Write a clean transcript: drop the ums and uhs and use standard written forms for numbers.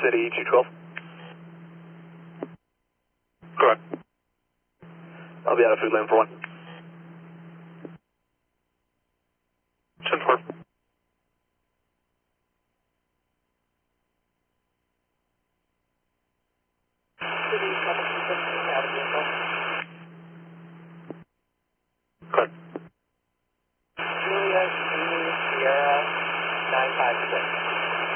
City 212. Correct. I'll be out of food lane for 1. 10-4. City 1715 out of vehicle.